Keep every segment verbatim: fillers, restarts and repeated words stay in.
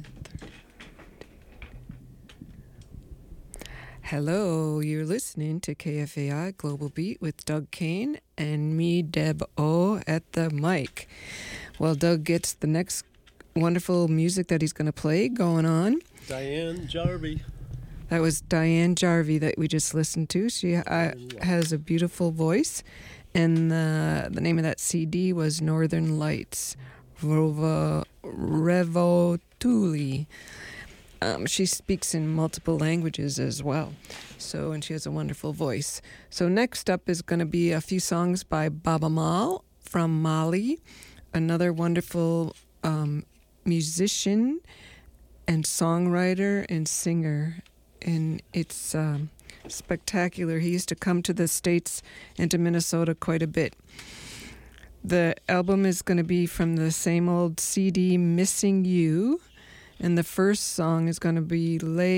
Hello, you're listening to K F A I Global Beat with Doug Kane and me, Deb O, at the mic. Well, Doug gets the next wonderful music that he's going to play going on. Diane Jarvie. That was Diane Jarvie that we just listened to. She uh, has a beautiful voice, and the, the name of that C D was Northern Lights, Rova Revotuli. Um, she speaks in multiple languages as well, so and she has a wonderful voice. So next up is going to be a few songs by Baaba Maal from Mali, another wonderful um, musician and songwriter and singer. And it's um, spectacular. He used to come to the States and to Minnesota quite a bit. The album is going to be from the same old C D, Missing You. And the first song is going to be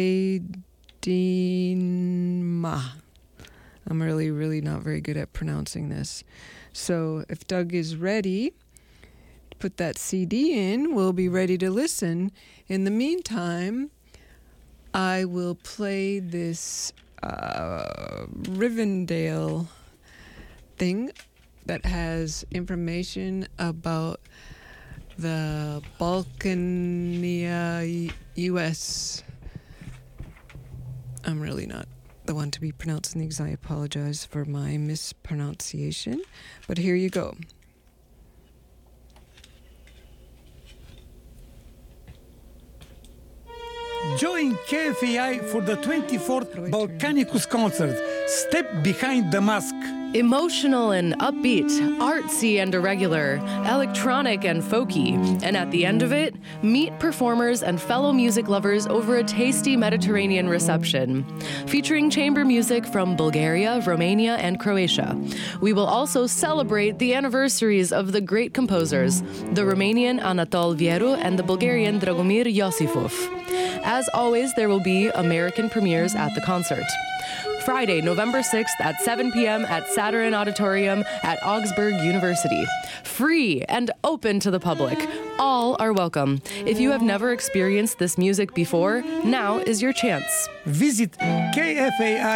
Ledinma. I'm really, really not very good at pronouncing this. So if Doug is ready, put that C D in. We'll be ready to listen. In the meantime, I will play this uh, Rivendell thing that has information about the Balkania U S. I'm really not the one to be pronouncing these. I apologize for my mispronunciation. But here you go. Join K F A I for the twenty-fourth Balkanicus concert. Step behind the mask. Emotional and upbeat, artsy and irregular, electronic and folky. And at the end of it, meet performers and fellow music lovers over a tasty Mediterranean reception. Featuring chamber music from Bulgaria, Romania, and Croatia. We will also celebrate the anniversaries of the great composers, the Romanian Anatol Vieru and the Bulgarian Dragomir Iosifov. As always, there will be American premieres at the concert. Friday, November sixth at seven p.m. at Saturn Auditorium at Augsburg University. Free and open to the public. All are welcome. If you have never experienced this music before, now is your chance. Visit K F A I